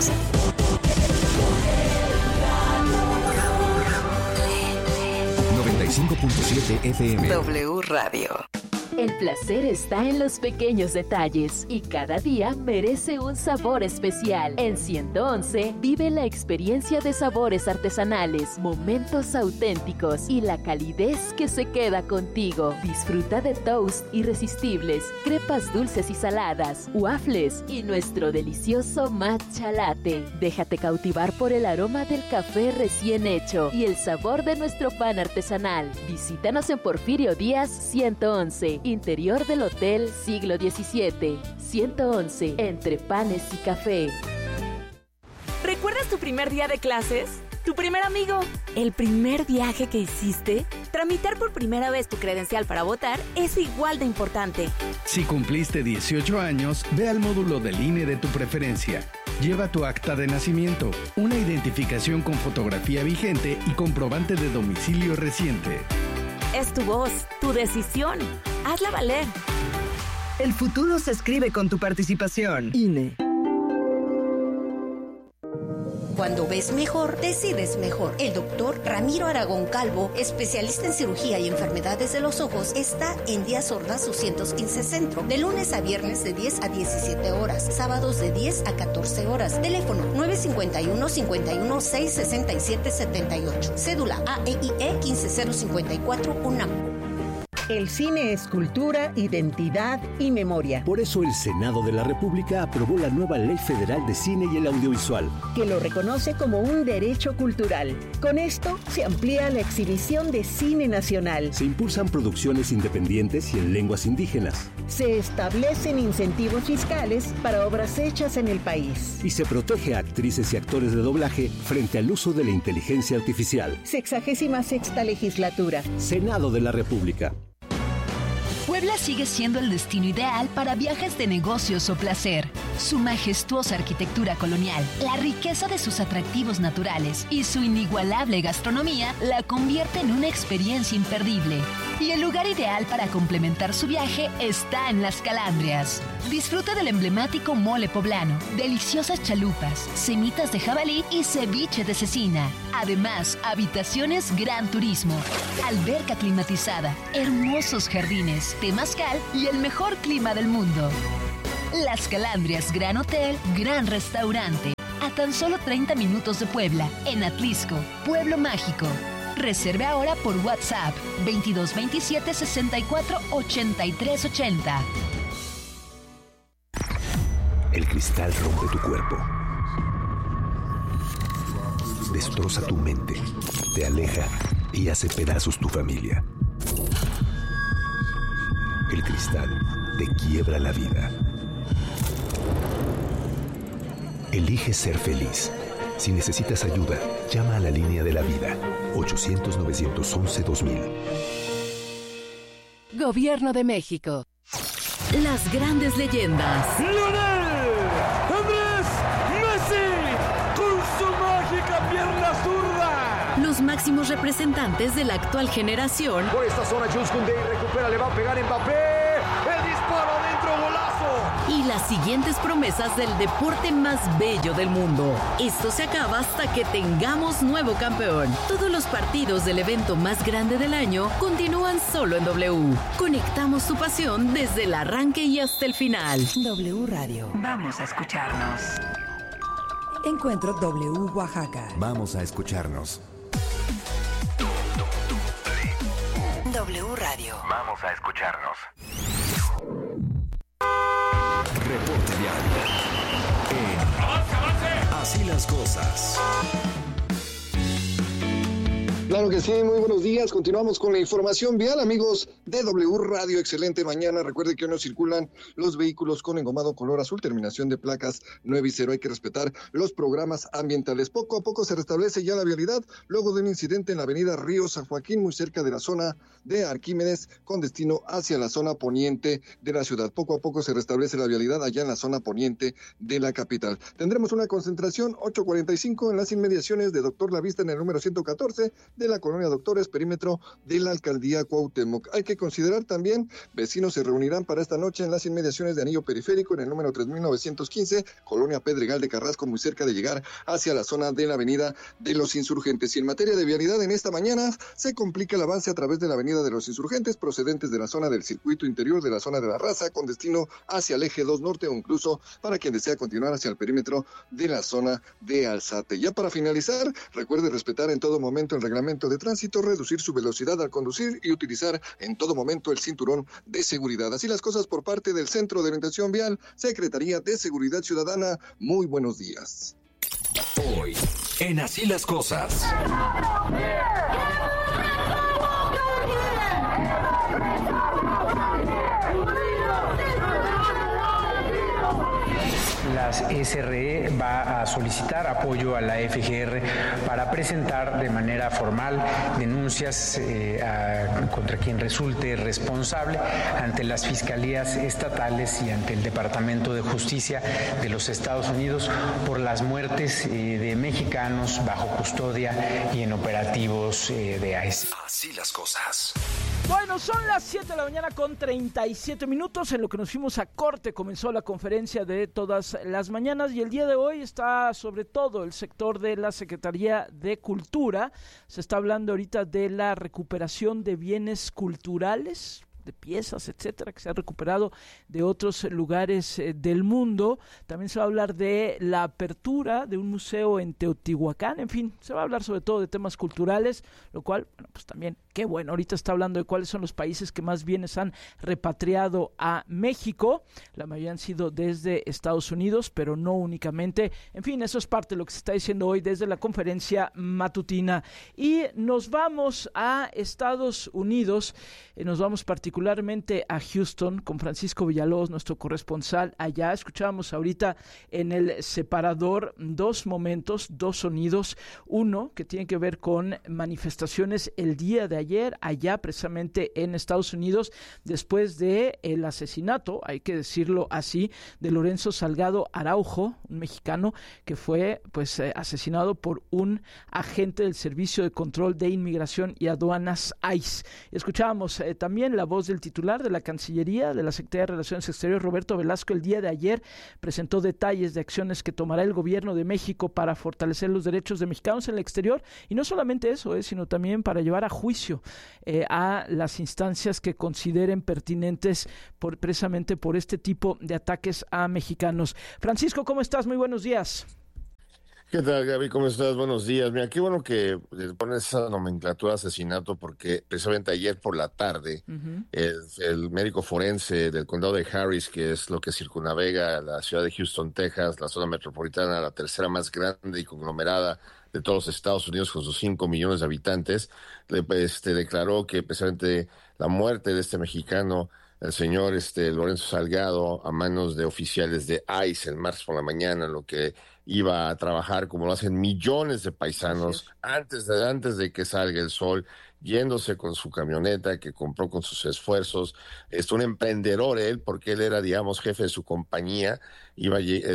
Regresamos. 95.7 FM. W Radio. El placer está en los pequeños detalles y cada día merece un sabor especial. En 111 vive la experiencia de sabores artesanales, momentos auténticos y la calidez que se queda contigo. Disfruta de toast irresistibles, crepas dulces y saladas, waffles y nuestro delicioso matcha latte. Déjate cautivar por el aroma del café recién hecho y el sabor de nuestro pan artesanal. Visítanos en Porfirio Díaz 111. Interior del Hotel Siglo XVII, 111, entre panes y café. ¿Recuerdas tu primer día de clases? ¿Tu primer amigo? ¿El primer viaje que hiciste? Tramitar por primera vez tu credencial para votar es igual de importante. Si cumpliste 18 años, ve al módulo del INE de tu preferencia. Lleva tu acta de nacimiento, una identificación con fotografía vigente y comprobante de domicilio reciente. Es tu voz, tu decisión. Hazla valer. El futuro se escribe con tu participación. INE. Cuando ves mejor, decides mejor. El doctor Ramiro Aragón Calvo, especialista en cirugía y enfermedades de los ojos, está en Díaz Ordaz 215 Centro, de lunes a viernes de 10 a 17 horas, sábados de 10 a 14 horas. Teléfono 951-51-667-78. Cédula AEIE 15054 UNAM. El cine es cultura, identidad y memoria. Por eso el Senado de la República aprobó la nueva Ley Federal de Cine y el Audiovisual, que lo reconoce como un derecho cultural. Con esto se amplía la exhibición de cine nacional. Se impulsan producciones independientes y en lenguas indígenas. Se establecen incentivos fiscales para obras hechas en el país. Y se protege a actrices y actores de doblaje frente al uso de la inteligencia artificial. 66ª legislatura. Senado de la República. Puebla sigue siendo el destino ideal para viajes de negocios o placer. Su majestuosa arquitectura colonial, la riqueza de sus atractivos naturales y su inigualable gastronomía la convierte en una experiencia imperdible. Y el lugar ideal para complementar su viaje está en Las Calandrias. Disfruta del emblemático mole poblano, deliciosas chalupas, semitas de jabalí y ceviche de cecina. Además, habitaciones Gran Turismo, alberca climatizada, hermosos jardines, temazcal y el mejor clima del mundo. Las Calandrias Gran Hotel, Gran Restaurante. A tan solo 30 minutos de Puebla, en Atlisco, Pueblo Mágico. Reserve ahora por WhatsApp 2227 64 83 80. El cristal rompe tu cuerpo, destroza tu mente, te aleja y hace pedazos tu familia. El cristal te quiebra la vida. Elige ser feliz. Si necesitas ayuda, llama a la línea de la vida, 800-911-2000. Gobierno de México. Las grandes leyendas. ¡Lionel Andrés Messi! ¡Con su mágica pierna zurda! Los máximos representantes de la actual generación. Por esta zona, Jules Koundé recupera, le va a pegar Mbappé. ¡El disparo dentro, golazo! Y las siguientes promesas del deporte más bello del mundo. Esto se acaba hasta que tengamos nuevo campeón. Todos los partidos del evento más grande del año continúan solo en W. Conectamos tu pasión desde el arranque y hasta el final. W Radio. Vamos a escucharnos. Encuentro W Oaxaca. Vamos a escucharnos. W Radio. Vamos a escucharnos. Reporte vial. ¡Avance! Así las cosas. Claro que sí, muy buenos días. Continuamos con la información vial, amigos de W Radio. Excelente mañana. Recuerde que hoy no circulan los vehículos con engomado color azul, terminación de placas 9 y 0. Hay que respetar los programas ambientales. Poco a poco se restablece ya la vialidad luego de un incidente en la avenida Río San Joaquín, muy cerca de la zona de Arquímedes, con destino hacia la zona poniente de la ciudad. Poco a poco se restablece la vialidad allá en la zona poniente de la capital. Tendremos una concentración 8:45 en las inmediaciones de Doctor La Vista en el número 114 de la colonia Doctores, perímetro de la alcaldía Cuauhtémoc. Hay que considerar también, vecinos se reunirán para esta noche en las inmediaciones de Anillo Periférico, en el número 3915, colonia Pedregal de Carrasco, muy cerca de llegar hacia la zona de la avenida de los Insurgentes. Y en materia de vialidad, en esta mañana se complica el avance a través de la avenida de los Insurgentes, procedentes de la zona del circuito interior de la zona de la Raza, con destino hacia el eje 2 norte, o incluso para quien desea continuar hacia el perímetro de la zona de Alzate. Ya para finalizar, recuerde respetar en todo momento el reglamento de tránsito, reducir su velocidad al conducir y utilizar en todo momento el cinturón de seguridad. Así las cosas por parte del Centro de Orientación Vial, Secretaría de Seguridad Ciudadana. Muy buenos días. Hoy, en Así las Cosas. La SRE va a solicitar apoyo a la FGR para presentar de manera formal denuncias contra quien resulte responsable ante las fiscalías estatales y ante el Departamento de Justicia de los Estados Unidos por las muertes de mexicanos bajo custodia y en operativos de ICE. Así las cosas. Bueno, son las 7 de la mañana con 37 minutos. En lo que nos fuimos a corte comenzó la conferencia de todas las mañanas, y el día de hoy está sobre todo el sector de la Secretaría de Cultura. Se está hablando ahorita de la recuperación de bienes culturales, de piezas, etcétera, que se han recuperado de otros lugares del mundo. También se va a hablar de la apertura de un museo en Teotihuacán. En fin, se va a hablar sobre todo de temas culturales, lo cual, bueno, pues también, qué bueno. Ahorita está hablando de cuáles son los países que más bienes han repatriado a México. La mayoría han sido desde Estados Unidos, pero no únicamente. En fin, eso es parte de lo que se está diciendo hoy desde la conferencia matutina. Y nos vamos a Estados Unidos, nos vamos particularmente a Houston con Francisco Villalobos, nuestro corresponsal allá. Escuchábamos ahorita en el separador dos momentos, dos sonidos. Uno que tiene que ver con manifestaciones el día de ayer, allá precisamente en Estados Unidos, después de el asesinato, hay que decirlo así, de Lorenzo Salgado Araujo, un mexicano que fue asesinado por un agente del Servicio de Control de Inmigración y Aduanas ICE. Escuchábamos también la voz del titular de la Cancillería, de la Secretaría de Relaciones Exteriores, Roberto Velasco. El día de ayer presentó detalles de acciones que tomará el gobierno de México para fortalecer los derechos de mexicanos en el exterior, y no solamente eso, sino también para llevar a juicio a las instancias que consideren pertinentes precisamente por este tipo de ataques a mexicanos. Francisco, ¿cómo estás? Muy buenos días. ¿Qué tal, Gaby? ¿Cómo estás? Buenos días. Mira, qué bueno que le pones esa nomenclatura de asesinato, porque precisamente ayer por la tarde el médico forense del condado de Harris, que es lo que circunnavega la ciudad de Houston, Texas, la zona metropolitana, la tercera más grande y conglomerada de todos los Estados Unidos con sus 5 millones de habitantes, declaró que precisamente la muerte de este mexicano, el señor Lorenzo Salgado, a manos de oficiales de ICE el martes por la mañana, lo que iba a trabajar como lo hacen millones de paisanos antes de que salga el sol, yéndose con su camioneta que compró con sus esfuerzos. Un emprendedor él, porque él era, digamos, jefe de su compañía. Iba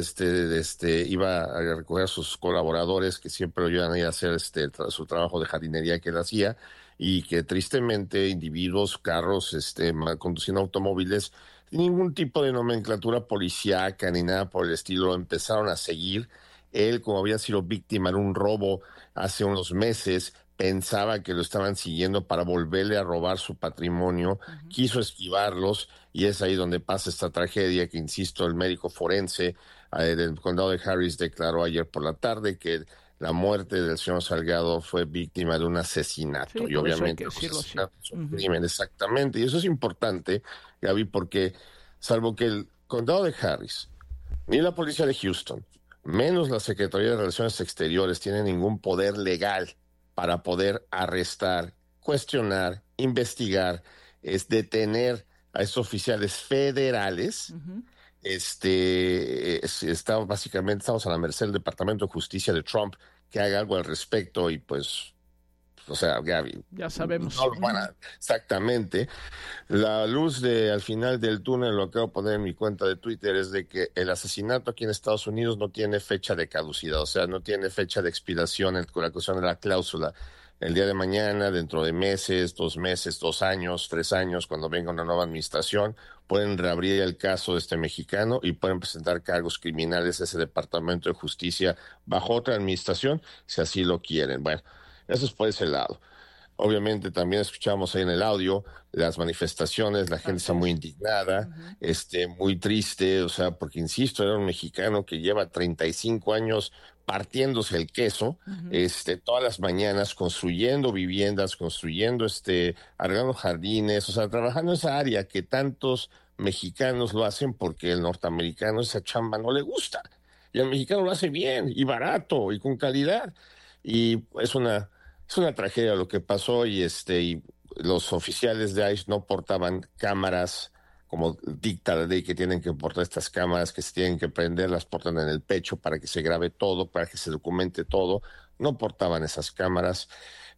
a recoger a sus colaboradores que siempre lo ayudan a ir a hacer su trabajo de jardinería que él hacía, y que tristemente individuos, carros, conduciendo automóviles, sin ningún tipo de nomenclatura policíaca ni nada por el estilo, empezaron a seguir. Él, como había sido víctima de un robo hace unos meses, pensaba que lo estaban siguiendo para volverle a robar su patrimonio, quiso esquivarlos, y es ahí donde pasa esta tragedia que, insisto, el médico forense del condado de Harris declaró ayer por la tarde que la muerte del señor Salgado fue víctima de un asesinato. Sí, y obviamente los asesinatos son un crimen, exactamente. Y eso es importante, Gaby, porque salvo que el condado de Harris, ni la policía de Houston, menos la Secretaría de Relaciones Exteriores, tienen ningún poder legal para poder arrestar, cuestionar, investigar, detener a estos oficiales federales. Estamos a la merced del Departamento de Justicia de Trump que haga algo al respecto, y pues, o sea, Gaby, ya sabemos. No lo van a, exactamente. La luz al final del túnel, lo acabo de poner en mi cuenta de Twitter, es de que el asesinato aquí en Estados Unidos no tiene fecha de caducidad, o sea, no tiene fecha de expiración con la cuestión de la cláusula. el día de mañana, dentro de meses, 2 meses, 2 años, 3 años, cuando venga una nueva administración, pueden reabrir el caso de este mexicano y pueden presentar cargos criminales a ese Departamento de Justicia bajo otra administración, si así lo quieren. Bueno, eso es por ese lado. Obviamente también escuchamos ahí en el audio las manifestaciones, la gente está muy indignada, muy triste, o sea, porque insisto, era un mexicano que lleva 35 años partiéndose el queso, todas las mañanas construyendo viviendas, arreglando jardines, o sea, trabajando en esa área que tantos mexicanos lo hacen porque el norteamericano esa chamba no le gusta. Y el mexicano lo hace bien y barato y con calidad. Y es una tragedia lo que pasó y los oficiales de ICE no portaban cámaras como dicta la ley que tienen que portar estas cámaras, que se tienen que prender, las portan en el pecho para que se grabe todo, para que se documente todo. No portaban esas cámaras.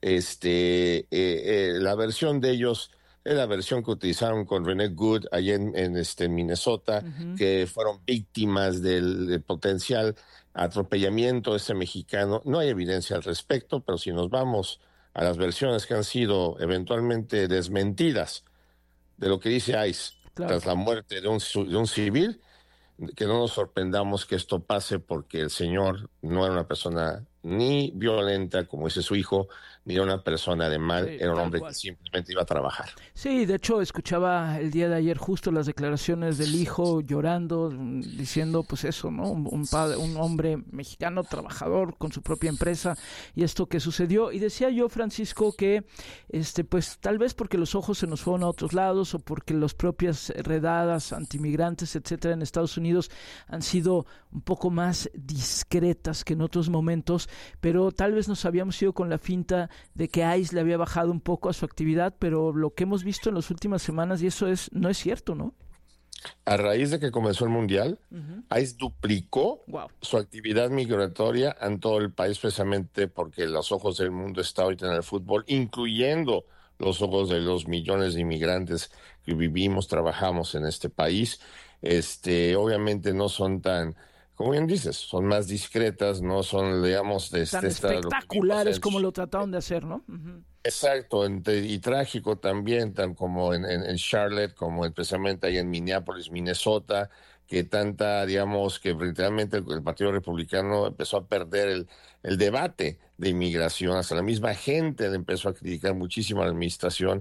La versión de ellos es la versión que utilizaron con René Good allá en Minnesota, que fueron víctimas del potencial atropellamiento de ese mexicano. No hay evidencia al respecto, pero si nos vamos a las versiones que han sido eventualmente desmentidas de lo que dice ICE, claro, tras la muerte de un civil, que no nos sorprendamos que esto pase porque el señor no era una persona ni violenta, como dice su hijo, ni era una persona de mal, era un hombre que simplemente iba a trabajar. Sí, de hecho escuchaba el día de ayer justo las declaraciones del hijo llorando, diciendo pues eso, ¿no? Un hombre mexicano trabajador con su propia empresa y esto que sucedió. Y decía yo, Francisco, que pues tal vez porque los ojos se nos fueron a otros lados o porque las propias redadas antimigrantes, etcétera, en Estados Unidos han sido un poco más discretas que en otros momentos, pero tal vez nos habíamos ido con la finta de que ICE le había bajado un poco a su actividad, pero lo que hemos visto en las últimas semanas, y eso no es cierto, ¿no? A raíz de que comenzó el Mundial, ICE duplicó su actividad migratoria en todo el país, precisamente porque los ojos del mundo están ahorita en el fútbol, incluyendo los ojos de los millones de inmigrantes que vivimos, trabajamos en este país. Obviamente no son tan, como bien dices, son más discretas, no son, digamos, tan espectaculares como lo trataron de hacer, ¿no? Exacto, y trágico también, tan como en Charlotte, como especialmente ahí en Minneapolis, Minnesota, que digamos, que literalmente el Partido Republicano empezó a perder el debate de inmigración, hasta la misma gente le empezó a criticar muchísimo a la administración,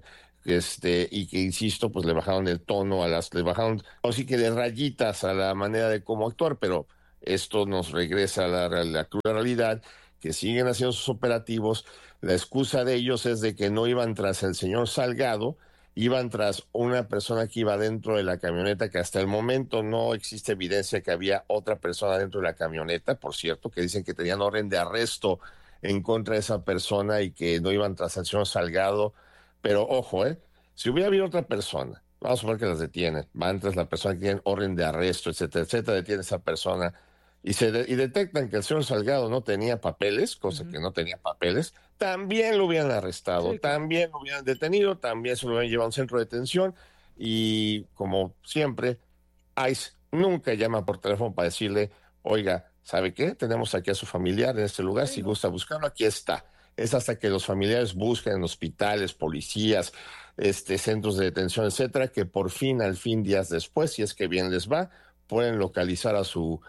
y que, insisto, pues le bajaron el tono, le bajaron, así que de rayitas a la manera de cómo actuar, pero esto nos regresa a la cruda realidad, que siguen haciendo sus operativos. La excusa de ellos es de que no iban tras el señor Salgado, iban tras una persona que iba dentro de la camioneta, que hasta el momento no existe evidencia que había otra persona dentro de la camioneta, por cierto, que dicen que tenían orden de arresto en contra de esa persona y que no iban tras el señor Salgado. Pero ojo, si hubiera habido otra persona, vamos a suponer que las detienen, van tras la persona que tiene orden de arresto, etcétera, etcétera, detiene a esa persona y detectan que el señor Salgado no tenía papeles, cosa que no tenía papeles, también lo hubieran arrestado, sí, también lo hubieran detenido, también se lo hubieran llevado a un centro de detención y, como siempre, ICE nunca llama por teléfono para decirle, oiga, ¿sabe qué? Tenemos aquí a su familiar en este lugar, si gusta buscarlo, aquí está. Es hasta que los familiares buscan en hospitales, policías, centros de detención, etcétera, que por fin, días después, si es que bien les va, pueden localizar a su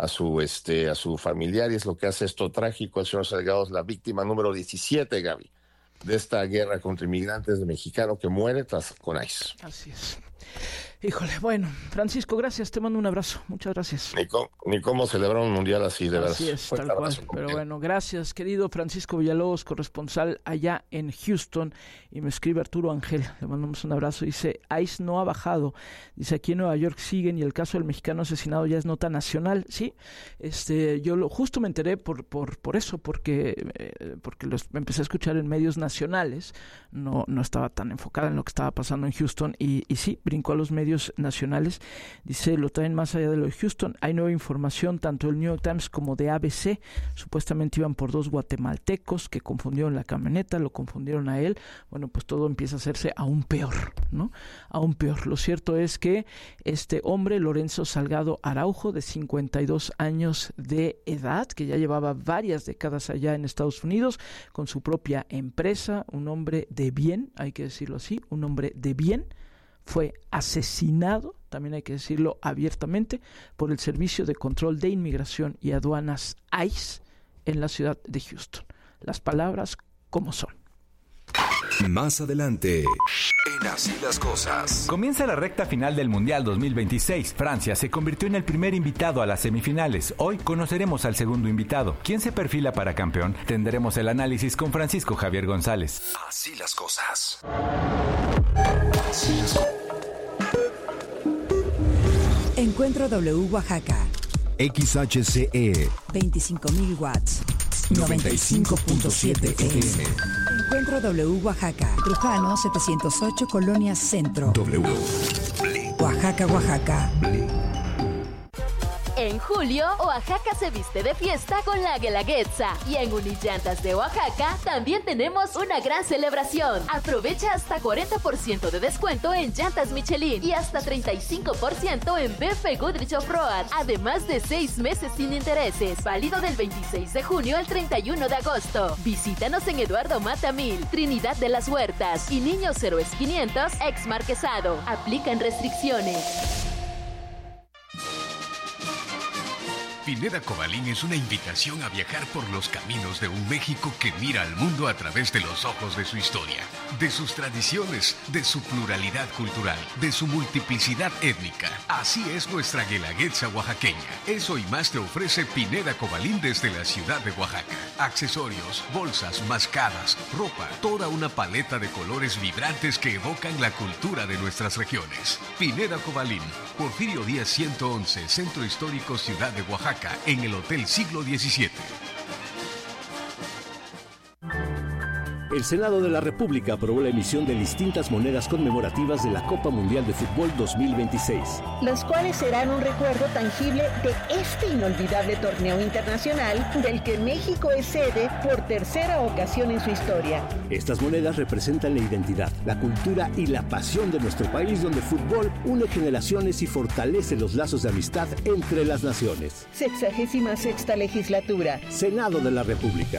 familiar, y es lo que hace esto trágico. El señor Salgado es la víctima número 17, Gaby, de esta guerra contra inmigrantes de mexicano que muere con ICE. Así es. Híjole, bueno, Francisco, gracias, te mando un abrazo, muchas gracias. Ni cómo celebrar un mundial así, de verdad. Así es, tal cual, pero bueno, gracias, querido Francisco Villalobos, corresponsal allá en Houston, y me escribe Arturo Ángel, le mandamos un abrazo, dice, ICE no ha bajado, dice, aquí en Nueva York siguen, y el caso del mexicano asesinado ya es nota nacional, sí, yo justo me enteré por eso, porque empecé a escuchar en medios nacionales, no estaba tan enfocada en lo que estaba pasando en Houston, y sí, brincó a los medios medios nacionales. Dice, lo traen más allá de lo de Houston. Hay nueva información, tanto del New York Times como de ABC. Supuestamente iban por 2 guatemaltecos que confundieron la camioneta, lo confundieron a él. Bueno, pues todo empieza a hacerse aún peor, ¿no? Aún peor. Lo cierto es que este hombre, Lorenzo Salgado Araujo, de 52 años de edad, que ya llevaba varias décadas allá en Estados Unidos, con su propia empresa, un hombre de bien, hay que decirlo así, un hombre de bien, fue asesinado, también hay que decirlo abiertamente, por el Servicio de Control de Inmigración y Aduanas ICE en la ciudad de Houston. Las palabras como son. Más adelante, en Así las Cosas. Comienza la recta final del Mundial 2026. Francia se convirtió en el primer invitado a las semifinales. Hoy conoceremos al segundo invitado. ¿Quién se perfila para campeón? Tendremos el análisis con Francisco Javier González. Así las cosas. Encuentro W Oaxaca. XHCE 25.000 watts. 95.7 FM. Encuentro W Oaxaca. Trujano 708 Colonia Centro. W. Oaxaca, Oaxaca. En julio, Oaxaca se viste de fiesta con la Guelaguetza. Y en Unillantas de Oaxaca también tenemos una gran celebración. Aprovecha hasta 40% de descuento en llantas Michelin y hasta 35% en BF Goodrich Off-Road. Además de 6 meses sin intereses. Válido del 26 de junio al 31 de agosto. Visítanos en Eduardo Mata 1000, Trinidad de las Huertas y Niños Héroes 500, ex Marquesado. Aplican restricciones. Pineda Cobalín es una invitación a viajar por los caminos de un México que mira al mundo a través de los ojos de su historia, de sus tradiciones, de su pluralidad cultural, de su multiplicidad étnica. Así es nuestra Guelaguetza oaxaqueña. Eso y más te ofrece Pineda Cobalín desde la ciudad de Oaxaca. Accesorios, bolsas, mascadas, ropa, toda una paleta de colores vibrantes que evocan la cultura de nuestras regiones. Pineda Cobalín, Porfirio Díaz 111, Centro Histórico Ciudad de Oaxaca, en el Hotel Siglo XVII. El Senado de la República aprobó la emisión de distintas monedas conmemorativas de la Copa Mundial de Fútbol 2026. Las cuales serán un recuerdo tangible de este inolvidable torneo internacional del que México es sede por tercera ocasión en su historia. Estas monedas representan la identidad, la cultura y la pasión de nuestro país, donde el fútbol une generaciones y fortalece los lazos de amistad entre las naciones. 66ª legislatura. Senado de la República.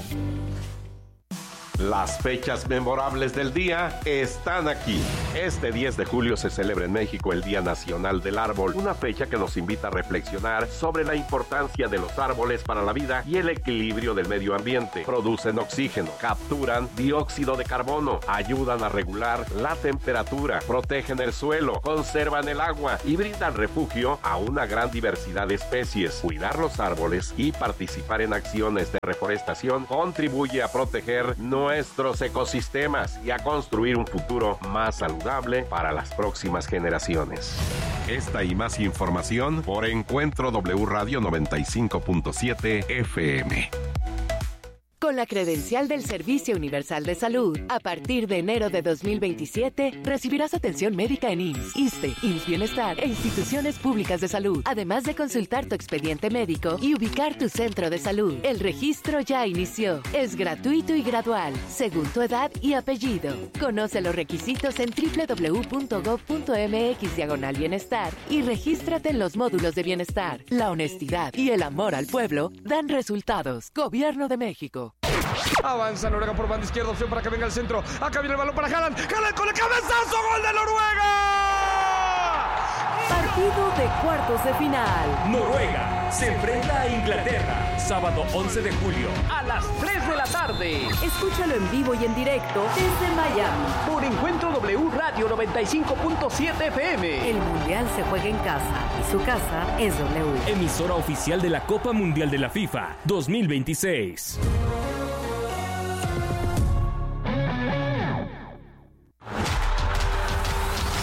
Las fechas memorables del día están aquí. Este 10 de julio se celebra en México el Día Nacional del Árbol, una fecha que nos invita a reflexionar sobre la importancia de los árboles para la vida y el equilibrio del medio ambiente. Producen oxígeno, capturan dióxido de carbono, ayudan a regular la temperatura, protegen el suelo, conservan el agua y brindan refugio a una gran diversidad de especies. Cuidar los árboles y participar en acciones de reforestación contribuye a proteger nuestros ecosistemas y a construir un futuro más saludable para las próximas generaciones. Esta y más información por Encuentro W Radio 95.7 FM. Con la credencial del Servicio Universal de Salud, a partir de enero de 2027, recibirás atención médica en IMSS, ISSSTE, IMSS Bienestar e instituciones públicas de salud, además de consultar tu expediente médico y ubicar tu centro de salud. El registro ya inició. Es gratuito y gradual, según tu edad y apellido. Conoce los requisitos en www.gov.mx/bienestar y regístrate en los módulos de bienestar. La honestidad y el amor al pueblo dan resultados. Gobierno de México. Avanza Noruega por banda izquierda, opción para que venga el centro. Acá viene el balón para Haaland. Haaland con el cabezazo, gol de Noruega. Partido de cuartos de final. Noruega se enfrenta a Inglaterra, sábado 11 de julio a las 3 de la tarde. Escúchalo en vivo y en directo desde Miami por Encuentro W Radio 95.7 FM. El Mundial se juega en casa y su casa es W. Emisora oficial de la Copa Mundial de la FIFA 2026.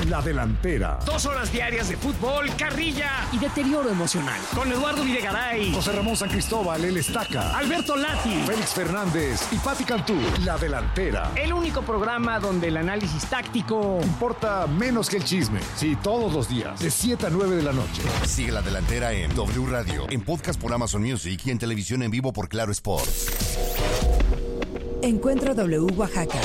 La Delantera. 2 horas diarias de fútbol, carrilla y deterioro emocional. Con Eduardo Videgaray, José Ramón San Cristóbal, El Estaca, Alberto Lati, Félix Fernández y Pati Cantú. La Delantera. El único programa donde el análisis táctico importa menos que el chisme. Sí, todos los días, de 7 a 9 de la noche. Sigue La Delantera en W Radio, en podcast por Amazon Music y en televisión en vivo por Claro Sports. Encuentro W Oaxaca.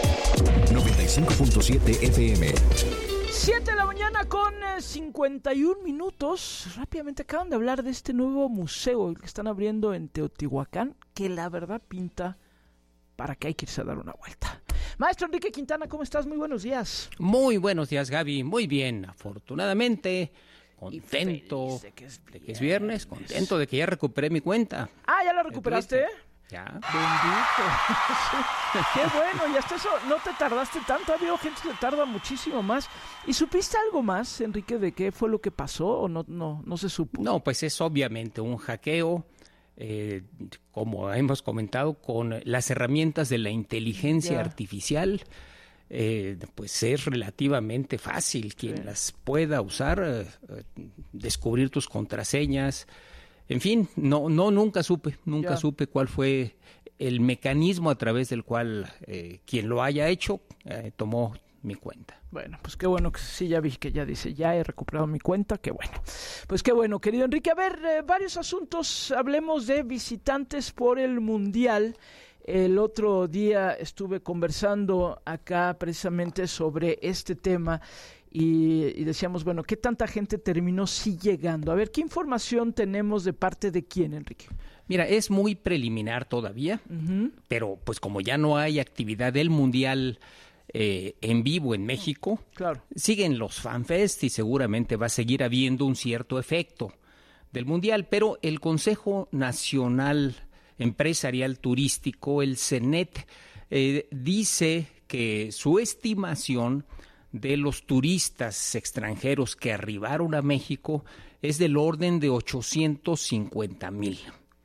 95.7 FM. 7 de la mañana con 51 minutos. Rápidamente acaban de hablar de este nuevo museo que están abriendo en Teotihuacán, que la verdad pinta para que hay que irse a dar una vuelta. Maestro Enrique Quintana, ¿cómo estás? Muy buenos días. Muy buenos días, Gaby. Muy bien, afortunadamente. Contento de que es viernes, contento de que ya recuperé mi cuenta. Ah, ¿ya la recuperaste? Ya. Bendito. Qué bueno, y hasta eso no te tardaste tanto. Ha habido gente que tarda muchísimo más. ¿Y supiste algo más, Enrique, de qué fue lo que pasó o no se supo? No, pues es obviamente un hackeo, como hemos comentado, con las herramientas de la inteligencia artificial. Pues es relativamente fácil quien las pueda usar, descubrir tus contraseñas. En fin, nunca supe cuál fue el mecanismo a través del cual quien lo haya hecho tomó mi cuenta. Bueno, pues qué bueno que sí, ya vi que ya dice, ya he recuperado mi cuenta, qué bueno. Pues qué bueno, querido Enrique. A ver, varios asuntos, hablemos de visitantes por el Mundial. El otro día estuve conversando acá precisamente sobre este tema y decíamos, bueno, ¿qué tanta gente terminó sí llegando? A ver, ¿qué información tenemos de parte de quién, Enrique? Mira, es muy preliminar todavía, pero pues como ya no hay actividad del Mundial en vivo en México, claro, siguen los FanFest y seguramente va a seguir habiendo un cierto efecto del Mundial, pero el Consejo Nacional Empresarial Turístico, el CENET, dice que su estimación de los turistas extranjeros que arribaron a México es del orden de 850,000.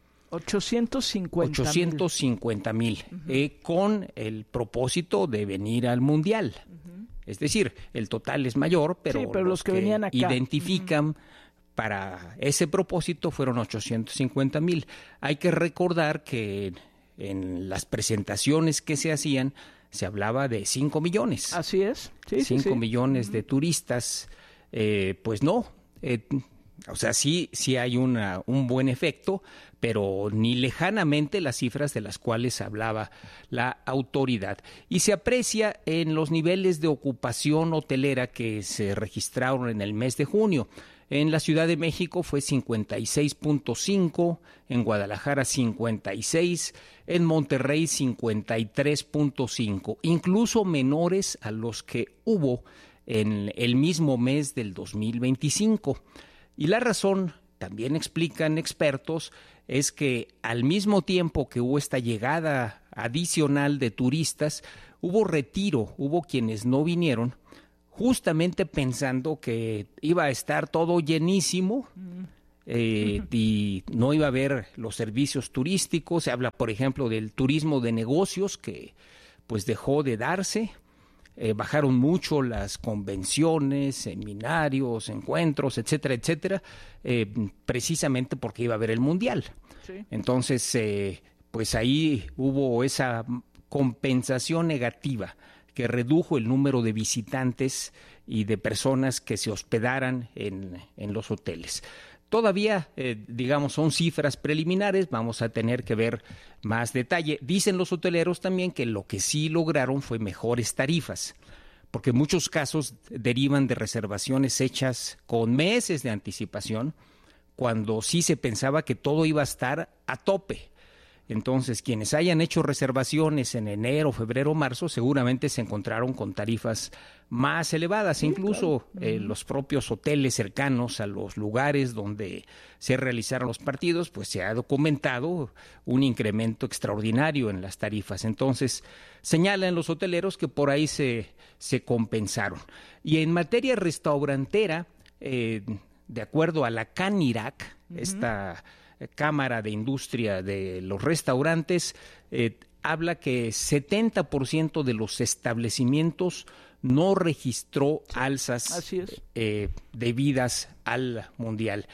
850,000, con el propósito de venir al Mundial. Es decir, el total es mayor, pero, sí, pero los que venían acá identifican para ese propósito fueron 850,000. Hay que recordar que en las presentaciones que se hacían se hablaba de 5 millones. Así es. Sí, 5 millones de turistas. Pues no. O sea, sí hay un buen efecto, pero ni lejanamente las cifras de las cuales hablaba la autoridad. Y se aprecia en los niveles de ocupación hotelera que se registraron en el mes de junio. En la Ciudad de México fue 56.5, en Guadalajara 56, en Monterrey 53.5, incluso menores a los que hubo en el mismo mes del 2025. Y la razón, también explican expertos, es que al mismo tiempo que hubo esta llegada adicional de turistas, hubo retiro, hubo quienes no vinieron, justamente pensando que iba a estar todo llenísimo y no iba a haber los servicios turísticos. Se habla, por ejemplo, del turismo de negocios que pues dejó de darse. Bajaron mucho las convenciones, seminarios, encuentros, etcétera, etcétera, precisamente porque iba a haber el Mundial. Sí. Entonces, pues ahí hubo esa compensación negativa que redujo el número de visitantes y de personas que se hospedaran en los hoteles. Todavía, digamos, son cifras preliminares, vamos a tener que ver más detalle. Dicen los hoteleros también que lo que sí lograron fue mejores tarifas, porque en muchos casos derivan de reservaciones hechas con meses de anticipación, cuando sí se pensaba que todo iba a estar a tope. Entonces, quienes hayan hecho reservaciones en enero, febrero, marzo, seguramente se encontraron con tarifas más elevadas. Sí, incluso claro. Los propios hoteles cercanos a los lugares donde se realizaron los partidos, pues se ha documentado un incremento extraordinario en las tarifas. Entonces, señalan los hoteleros que por ahí se compensaron. Y en materia restaurantera, de acuerdo a la CANIRAC, esta Cámara de Industria de los Restaurantes, habla que 70% de los establecimientos no registró alzas debidas al Mundial.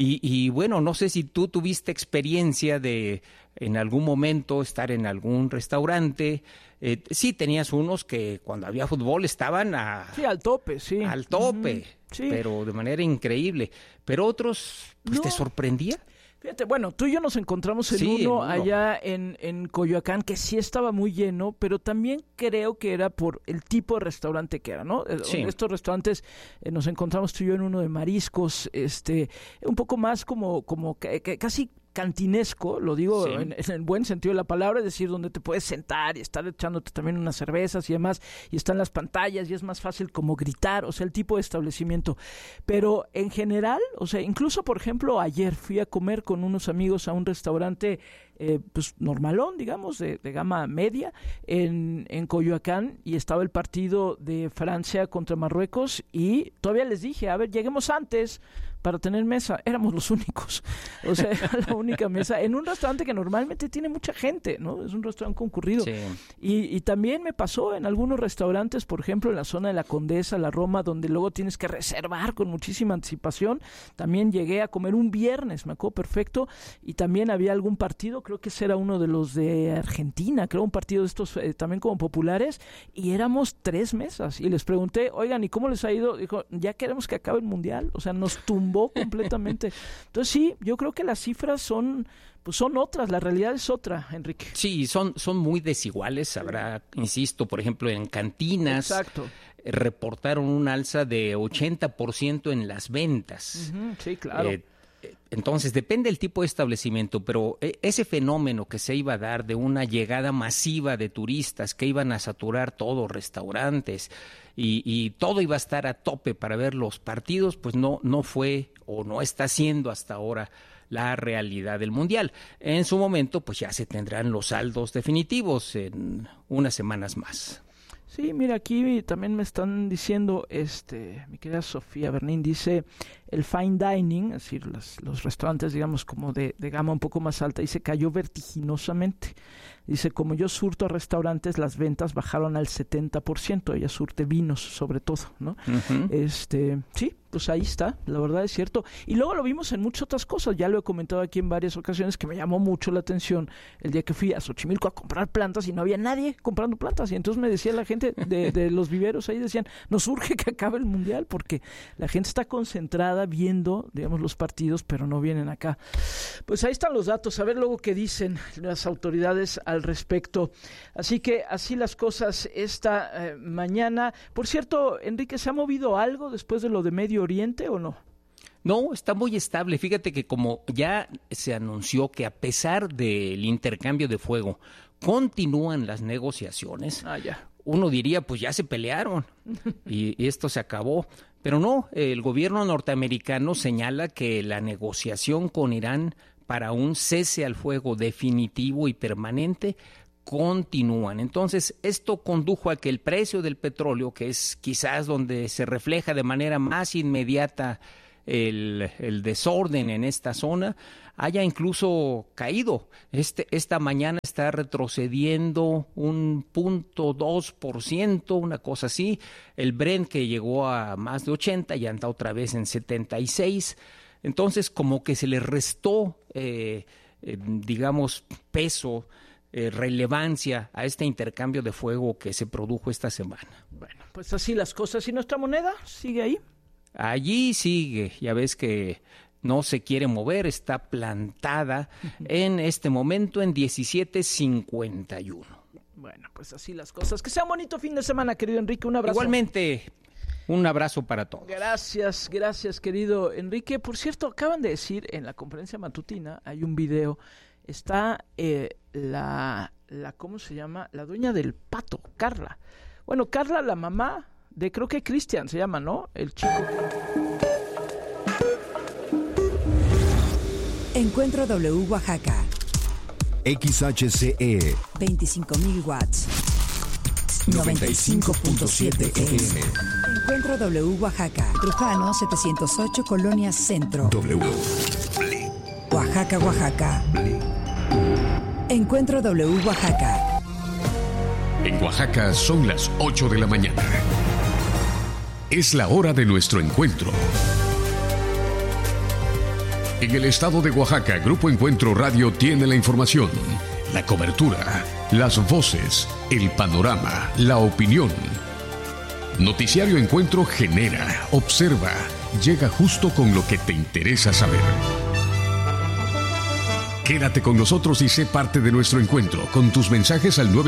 Y bueno, no sé si tú tuviste experiencia de en algún momento estar en algún restaurante. Sí, tenías unos que cuando había fútbol estaban al tope, sí. Al tope, sí. Pero de manera increíble. Pero otros, pues, ¿te sorprendía? Fíjate, bueno, tú y yo nos encontramos en uno allá en Coyoacán que sí estaba muy lleno, pero también creo que era por el tipo de restaurante que era, ¿no? Sí. Estos restaurantes, nos encontramos tú y yo en uno de mariscos, un poco más como casi cantinesco, lo digo en el buen sentido de la palabra, es decir, donde te puedes sentar y estar echándote también unas cervezas y demás, y están las pantallas y es más fácil como gritar, o sea, el tipo de establecimiento. Pero en general, o sea, incluso por ejemplo ayer fui a comer con unos amigos a un restaurante pues normalón, digamos, de gama media en Coyoacán, y estaba el partido de Francia contra Marruecos y todavía les dije, a ver, lleguemos antes para tener mesa. Éramos los únicos, o sea, era la única mesa en un restaurante que normalmente tiene mucha gente, ¿no? Es un restaurante concurrido. Sí. Y también me pasó en algunos restaurantes, por ejemplo, en la zona de la Condesa, la Roma, donde luego tienes que reservar con muchísima anticipación. También llegué a comer un viernes, me acuerdo perfecto, y también había algún partido, creo que ese era uno de los de Argentina, creo un partido de estos también como populares, y éramos 3 mesas, y les pregunté, oigan, ¿y cómo les ha ido? Dijo, ya queremos que acabe el Mundial, o sea, nos tumbó completamente. Entonces sí, yo creo que las cifras son otras, la realidad es otra, Enrique. Sí, son muy desiguales. Habrá, insisto, por ejemplo, en cantinas. Exacto. Reportaron un alza de 80% en las ventas. Sí, claro. Entonces, depende del tipo de establecimiento, pero ese fenómeno que se iba a dar de una llegada masiva de turistas que iban a saturar todos restaurantes y todo iba a estar a tope para ver los partidos, pues no fue o no está siendo hasta ahora la realidad del Mundial. En su momento, pues ya se tendrán los saldos definitivos en unas semanas más. Sí, mira, aquí también me están diciendo, mi querida Sofía Bernín dice, el fine dining, es decir, los restaurantes, digamos, como de gama un poco más alta, dice, cayó vertiginosamente. Dice, como yo surto a restaurantes, las ventas bajaron al 70%. Ella surte vinos, sobre todo, ¿no? Sí, pues ahí está, la verdad es cierto. Y luego lo vimos en muchas otras cosas. Ya lo he comentado aquí en varias ocasiones que me llamó mucho la atención el día que fui a Xochimilco a comprar plantas y no había nadie comprando plantas. Y entonces me decía la gente de los viveros ahí, decían, nos urge que acabe el Mundial porque la gente está concentrada viendo, digamos, los partidos, pero no vienen acá. Pues ahí están los datos, a ver luego qué dicen las autoridades al respecto. Así que así las cosas esta mañana. Por cierto, Enrique, ¿se ha movido algo después de lo de Medio Oriente o no? No, está muy estable. Fíjate que como ya se anunció que a pesar del intercambio de fuego continúan las negociaciones, uno diría, pues ya se pelearon y esto se acabó. Pero no, el gobierno norteamericano señala que la negociación con Irán para un cese al fuego definitivo y permanente continúan. Entonces, esto condujo a que el precio del petróleo, que es quizás donde se refleja de manera más inmediata el desorden en esta zona, haya incluso caído. Esta mañana está retrocediendo un 0.2%, una cosa así. El Brent, que llegó a más de 80, ya anda otra vez en 76. Entonces, como que se le restó, digamos, peso, relevancia a este intercambio de fuego que se produjo esta semana. Bueno, pues así las cosas. ¿Y nuestra moneda sigue ahí? Allí sigue, ya ves que no se quiere mover, está plantada en este momento en 17.51. Bueno, pues así las cosas. Que sea un bonito fin de semana, querido Enrique, un abrazo. Igualmente, un abrazo para todos. Gracias, querido Enrique. Por cierto, acaban de decir en la conferencia matutina, hay un video, está ¿cómo se llama? La dueña del Pato, Carla. Bueno, Carla, la mamá de, creo que Cristian se llama, ¿no? El chico. Encuentro W Oaxaca. XHCE 25,000 watts. 95.7 FM. Encuentro W Oaxaca. Trujano 708, Colonia Centro. W. Oaxaca, Oaxaca. Encuentro W Oaxaca. En Oaxaca son las 8 de la mañana. Es la hora de nuestro encuentro. En el estado de Oaxaca, Grupo Encuentro Radio tiene la información, la cobertura, las voces, el panorama, la opinión. Noticiario Encuentro genera, observa, llega justo con lo que te interesa saber. Quédate con nosotros y sé parte de nuestro encuentro con tus mensajes al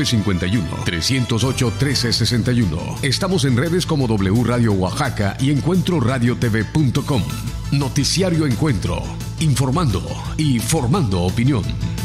951-308-1361. Estamos en redes como W Radio Oaxaca y EncuentroRadioTV.com. Noticiario Encuentro, informando y formando opinión.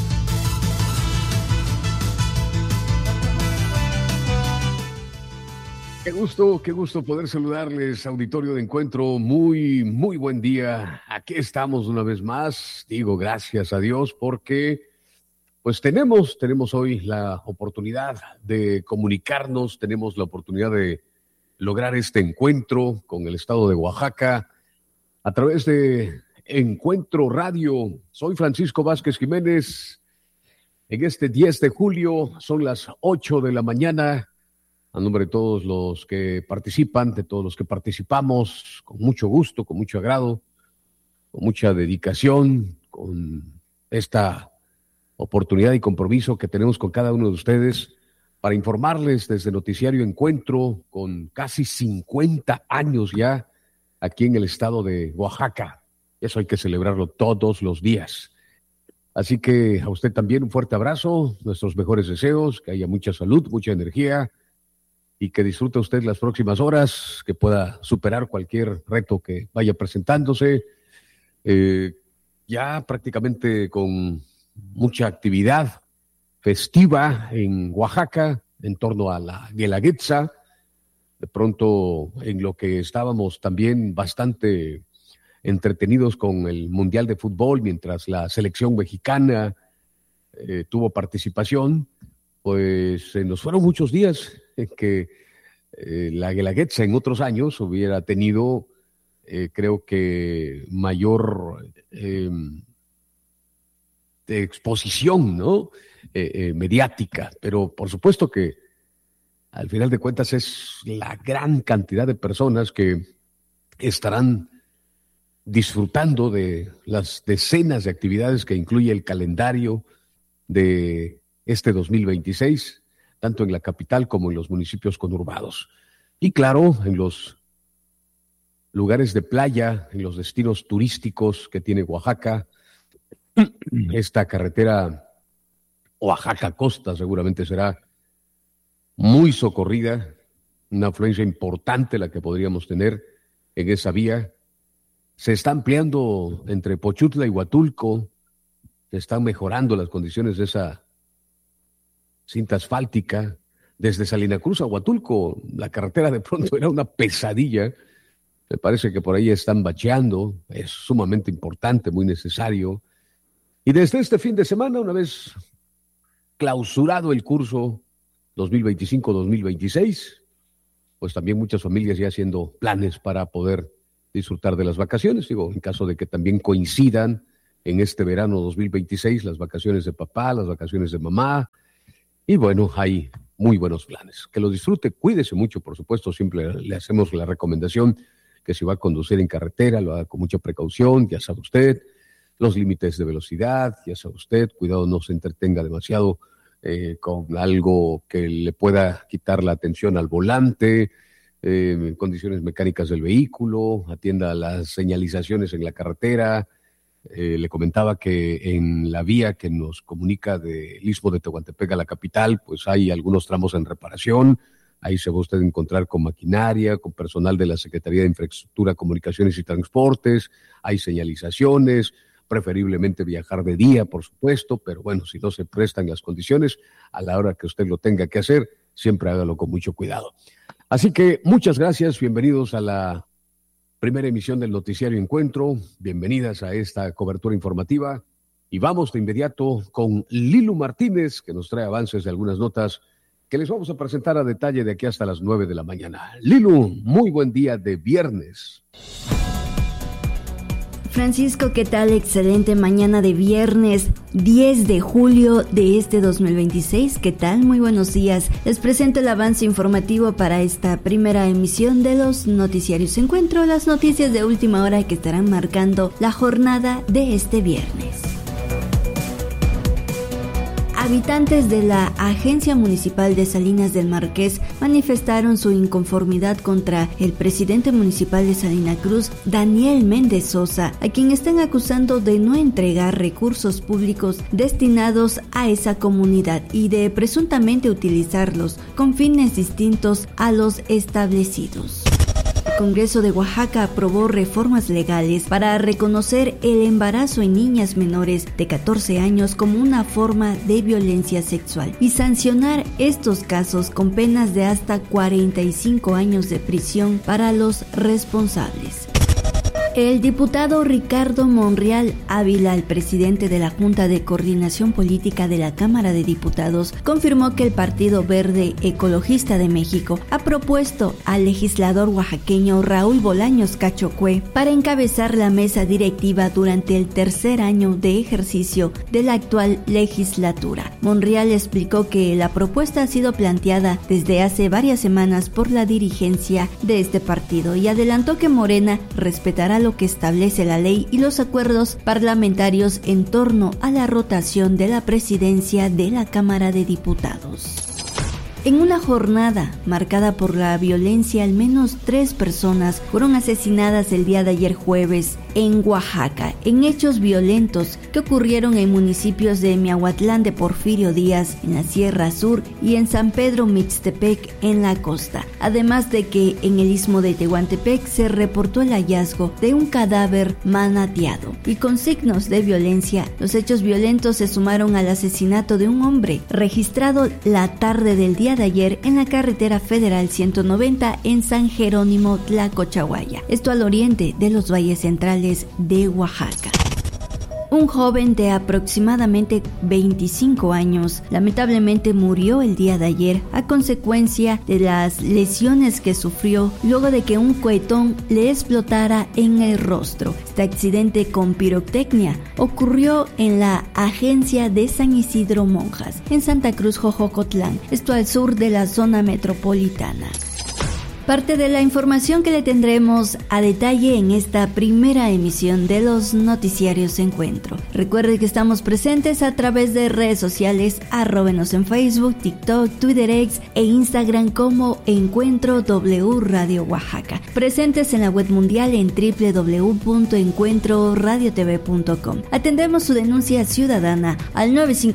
Qué gusto poder saludarles, auditorio de Encuentro. Muy buen día. Aquí estamos una vez más. Digo gracias a Dios porque pues tenemos hoy la oportunidad de comunicarnos, tenemos la oportunidad de lograr este encuentro con el estado de Oaxaca a través de Encuentro Radio. Soy Francisco Vázquez Jiménez. En este 10 de julio son las 8 de la mañana. A nombre de todos los que participan, de todos los que participamos, con mucho gusto, con mucho agrado, con mucha dedicación, con esta oportunidad y compromiso que tenemos con cada uno de ustedes para informarles desde Noticiario Encuentro, con casi 50 años ya aquí en el estado de Oaxaca. Eso hay que celebrarlo todos los días. Así que a usted también un fuerte abrazo, nuestros mejores deseos, que haya mucha salud, mucha energía, y que disfrute usted las próximas horas, que pueda superar cualquier reto que vaya presentándose. Ya prácticamente con mucha actividad festiva en Oaxaca, en torno a la Guelaguetza. De pronto, en lo que estábamos también bastante entretenidos con el Mundial de Fútbol, mientras la selección mexicana tuvo participación, pues nos fueron muchos días en que la Guelaguetza en otros años hubiera tenido, creo que, mayor exposición, ¿no? Mediática. Pero por supuesto que al final de cuentas es la gran cantidad de personas que estarán disfrutando de las decenas de actividades que incluye el calendario de este 2026, tanto en la capital como en los municipios conurbados. Y claro, en los lugares de playa, en los destinos turísticos que tiene Oaxaca, esta carretera Oaxaca-Costa seguramente será muy socorrida, una afluencia importante la que podríamos tener en esa vía. Se está ampliando entre Pochutla y Huatulco, se están mejorando las condiciones de esa cinta asfáltica. Desde Salina Cruz a Huatulco, la carretera de pronto era una pesadilla. Me parece que por ahí están bacheando, es sumamente importante, muy necesario. Y desde este fin de semana, una vez clausurado el curso 2025-2026, pues también muchas familias ya haciendo planes para poder disfrutar de las vacaciones. Digo, en caso de que también coincidan en este verano 2026 las vacaciones de papá, las vacaciones de mamá. Y bueno, hay muy buenos planes. Que los disfrute, cuídese mucho, por supuesto. Siempre le hacemos la recomendación que si va a conducir en carretera, lo haga con mucha precaución, ya sabe usted, los límites de velocidad, ya sabe usted, cuidado, no se entretenga demasiado con algo que le pueda quitar la atención al volante, condiciones mecánicas del vehículo, atienda las señalizaciones en la carretera. Le comentaba que en la vía que nos comunica del Istmo de Tehuantepec a la capital, pues hay algunos tramos en reparación. Ahí se va usted a encontrar con maquinaria, con personal de la Secretaría de Infraestructura, Comunicaciones y Transportes. Hay señalizaciones, preferiblemente viajar de día, por supuesto, pero bueno, si no se prestan las condiciones, a la hora que usted lo tenga que hacer, siempre hágalo con mucho cuidado. Así que muchas gracias, bienvenidos a la primera emisión del Noticiario Encuentro, bienvenidas a esta cobertura informativa y vamos de inmediato con Lilu Martínez, que nos trae avances de algunas notas que les vamos a presentar a detalle de aquí hasta las 9 de la mañana. Lilu, muy buen día de viernes. Francisco, ¿qué tal? Excelente mañana de viernes 10 de julio de este 2026. ¿Qué tal? Muy buenos días. Les presento el avance informativo para esta primera emisión de los Noticiarios Encuentro, las noticias de última hora que estarán marcando la jornada de este viernes. Habitantes de la Agencia Municipal de Salinas del Marqués manifestaron su inconformidad contra el presidente municipal de Salina Cruz, Daniel Méndez Sosa, a quien están acusando de no entregar recursos públicos destinados a esa comunidad y de presuntamente utilizarlos con fines distintos a los establecidos. El Congreso de Oaxaca aprobó reformas legales para reconocer el embarazo en niñas menores de 14 años como una forma de violencia sexual y sancionar estos casos con penas de hasta 45 años de prisión para los responsables. El diputado Ricardo Monreal Ávila, el presidente de la Junta de Coordinación Política de la Cámara de Diputados, confirmó que el Partido Verde Ecologista de México ha propuesto al legislador oaxaqueño Raúl Bolaños Cachocue para encabezar la mesa directiva durante el tercer año de ejercicio de la actual legislatura. Monreal explicó que la propuesta ha sido planteada desde hace varias semanas por la dirigencia de este partido y adelantó que Morena respetará lo que establece la ley y los acuerdos parlamentarios en torno a la rotación de la presidencia de la Cámara de Diputados. En una jornada marcada por la violencia, al menos 3 personas fueron asesinadas el día de ayer jueves en Oaxaca, en hechos violentos que ocurrieron en municipios de Miahuatlán de Porfirio Díaz, en la Sierra Sur, y en San Pedro Mixtepec, en la costa. Además de que en el istmo de Tehuantepec se reportó el hallazgo de un cadáver manateado. Y con signos de violencia, los hechos violentos se sumaron al asesinato de un hombre registrado la tarde del día de ayer en la carretera federal 190 en San Jerónimo, Tlacochahuaya, esto al oriente de los valles centrales de Oaxaca. Un joven de aproximadamente 25 años lamentablemente murió el día de ayer a consecuencia de las lesiones que sufrió luego de que un cohetón le explotara en el rostro. Este accidente con pirotecnia ocurrió en la agencia de San Isidro Monjas, en Santa Cruz, Jojocotlán, esto al sur de la zona metropolitana. Parte de la información que le tendremos a detalle en esta primera emisión de los Noticiarios Encuentro. Recuerde que estamos presentes a través de redes sociales, arróbenos en Facebook, TikTok, Twitter X e Instagram como Encuentro W Radio Oaxaca. Presentes en la web mundial en www.encuentroradiotv.com. Atendemos su denuncia ciudadana al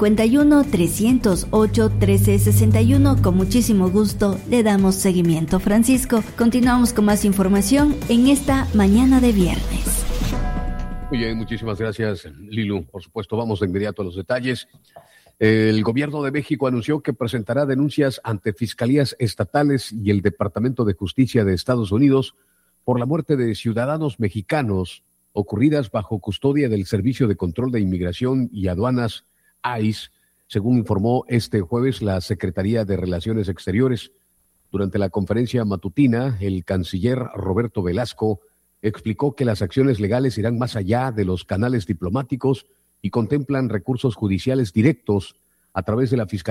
951-308-1361. Con muchísimo gusto le damos seguimiento. Francisco, continuamos con más información en esta mañana de viernes. Muy bien, muchísimas gracias, Lilu. Por supuesto, vamos de inmediato a los detalles. El gobierno de México anunció que presentará denuncias ante fiscalías estatales y el Departamento de Justicia de Estados Unidos por la muerte de ciudadanos mexicanos ocurridas bajo custodia del Servicio de Control de Inmigración y Aduanas, ICE, según informó este jueves la Secretaría de Relaciones Exteriores. Durante la conferencia matutina, el canciller Roberto Velasco explicó que las acciones legales irán más allá de los canales diplomáticos y contemplan recursos judiciales directos a través de la Fiscalía